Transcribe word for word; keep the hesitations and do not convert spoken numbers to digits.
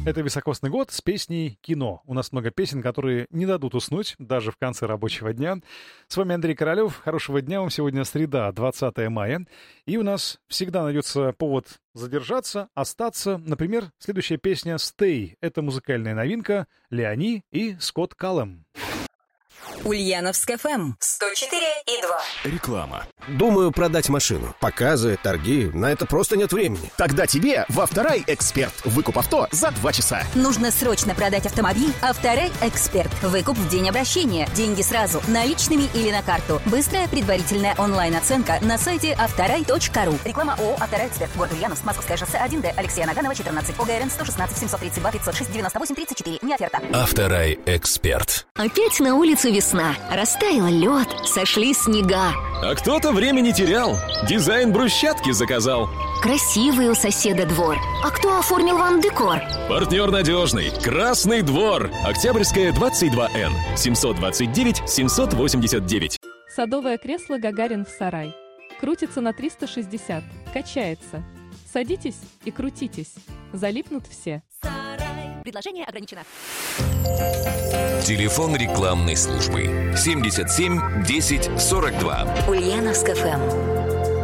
Это «Високосный год» с песней «Кино». У нас много песен, которые не дадут уснуть даже в конце рабочего дня. С вами Андрей Королёв. Хорошего дня вам. Сегодня среда, двадцатое мая. И у нас всегда найдется повод задержаться, остаться. Например, следующая песня «Stay». Это музыкальная новинка Леони и Скотт Каллем. Ульяновск эф эм сто четыре и два. Реклама. Думаю продать машину. Показы, торги. На это просто нет времени. Тогда тебе в Авторай Эксперт. Выкуп авто за два часа. Нужно срочно продать автомобиль. Авторай Эксперт. Выкуп в день обращения. Деньги сразу, наличными или на карту. Быстрая предварительная онлайн-оценка на сайте авторай точка ру. Реклама ООО «Авторай Эксперт». Город Ульяновск, Московское шоссе один Д. Алексея Наганова, четырнадцать. ОГРН сто шестнадцать семьсот тридцать два пятьсот шесть девяносто восемь тридцать четыре. Не оферта. Авторай Эксперт. Опять на улице весна. Растаял лед, сошли снега. А кто-то время не терял. Дизайн брусчатки заказал. Красивый у соседа двор. А кто оформил вам декор? Партнер надежный. Красный двор. Октябрьская, двадцать два Н. семьсот двадцать девять семьсот восемьдесят девять. Садовое кресло «Гагарин» в сарай. Крутится на триста шестьдесят. Качается. Садитесь и крутитесь. Залипнут все. Предложение ограничено. Телефон рекламной службы семьдесят семь десять сорок два. Ульяновск эф эм.